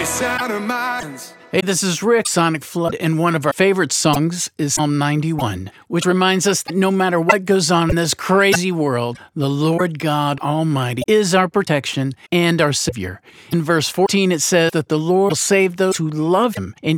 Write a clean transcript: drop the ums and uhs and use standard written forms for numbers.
peace out of minds. Hey, this is Rick, Sonic Flood, and one of our favorite songs is Psalm 91, which reminds us that no matter what goes on in this crazy world, the Lord God Almighty is our protection and our Savior. In verse 14, it says that the Lord will save those who love Him and